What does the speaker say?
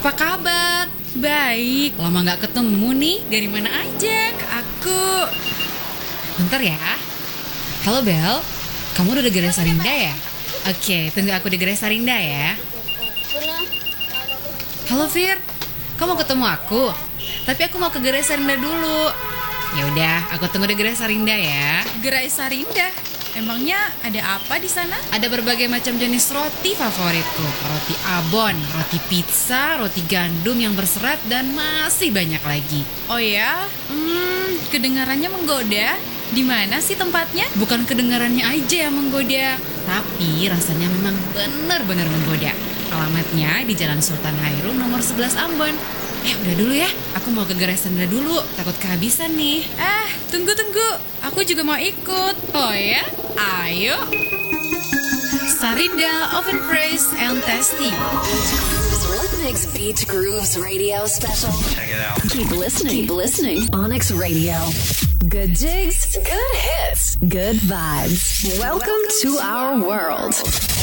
Apa kabar? Baik. Lama gak ketemu nih. Dari mana aja? Aku... Bentar ya. Halo Bel, kamu udah di Gerai Sarinda ya? Oke, tunggu aku di Gerai Sarinda ya. Halo Fir, kamu ketemu aku? Tapi aku mau ke Gerai Sarinda dulu. Ya udah, aku tunggu di Gerai Sarinda ya. Gerai Sarinda? Emangnya ada apa di sana? Ada berbagai macam jenis roti favoritku. Roti abon, roti pizza, roti gandum yang berserat, dan masih banyak lagi. Oh ya? Kedengarannya menggoda. Di mana sih tempatnya? Bukan kedengarannya aja yang menggoda, tapi rasanya memang benar-benar menggoda. Alamatnya di Jalan Sultan Hairum nomor 11 Ambon. Udah dulu ya, aku mau ke Gerai Sarinda dulu, takut kehabisan nih. Tunggu. Aku juga mau ikut. Oh ya? Ayo. Sarinda Oven Fresh and Tasty. Onyx Beach Grooves Radio Special. Check it out. Keep listening. Onyx Radio. Good jigs, good hits, good vibes. Welcome to our world.